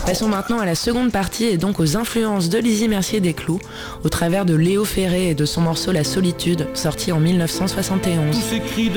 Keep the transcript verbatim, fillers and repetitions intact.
Passons maintenant à la seconde partie et donc aux influences de Lizzy Mercier-Desclous au travers de Léo Ferré et de son morceau La Solitude, sorti en mille neuf cent soixante et onze.